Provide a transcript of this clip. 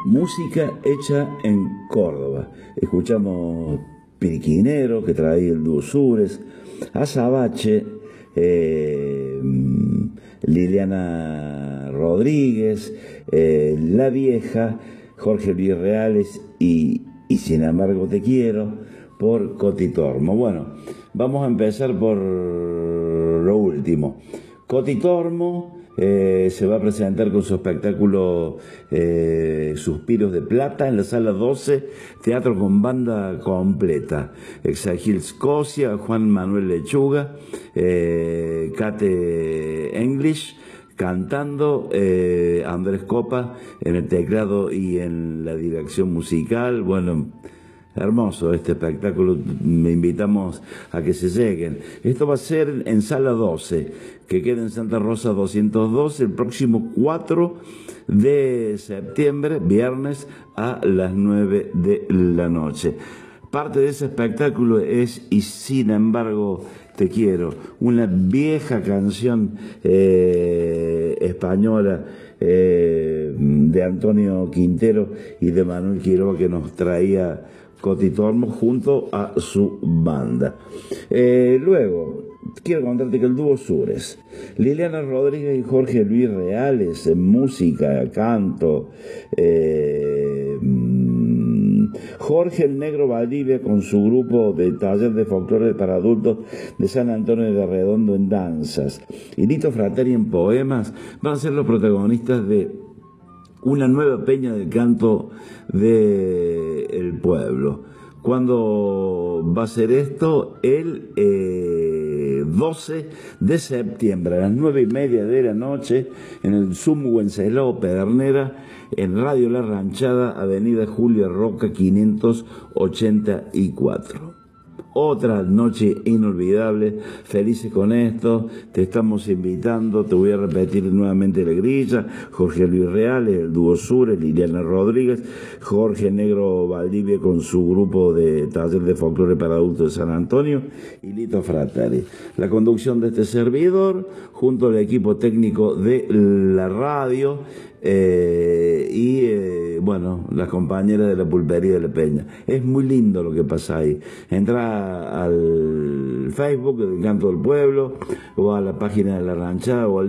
música hecha en Córdoba. Escuchamos Piriquinero, que traía el dúo Sures, Azabache, Liliana Rodríguez, La Vieja, Jorge Luis Reales y Sin embargo te quiero, por Coti Tormo. Bueno, vamos a empezar por lo último. Coti Tormo se va a presentar con su espectáculo Suspiros de Plata en la sala 12, teatro con banda completa. Exagil Scocia, Juan Manuel Lechuga, Kate English cantando, Andrés Copa en el teclado y en la dirección musical. Bueno, hermoso este espectáculo, me invitamos a que se lleguen. Esto va a ser en Sala 12, que queda en Santa Rosa 212, el próximo 4 de septiembre, viernes, a las 9 de la noche. Parte de ese espectáculo es Y sin embargo te quiero, una vieja canción española de Antonio Quintero y de Manuel Quiroga, que nos traía Coti Tormo junto a su banda. Luego, quiero contarte que el dúo Sures, Liliana Rodríguez y Jorge Luis Reales en música, canto, Jorge el Negro Valdivia con su grupo de taller de folclore para adultos de San Antonio de Redondo en danzas, y Lito Fratteri en poemas, van a ser los protagonistas de una nueva peña del canto del pueblo. ¿Cuándo va a ser esto? El 12 de septiembre a las 9:30 de la noche en el Zoom Wenceslao Pedernera, en Radio La Ranchada, Avenida Julia Roca 584. Otra noche inolvidable, felices con esto, te estamos invitando, te voy a repetir nuevamente la grilla: Jorge Luis Reales, el dúo Sures, Liliana Rodríguez, Jorge Negro Valdivia con su grupo de taller de folclore para adultos de San Antonio, y Lito Fratteri. La conducción de este servidor, junto al equipo técnico de la radio, bueno, las compañeras de la pulpería de la Peña. Es muy lindo lo que pasa ahí. Entra al Facebook del Canto del Pueblo, o a la página de La Ranchada, o al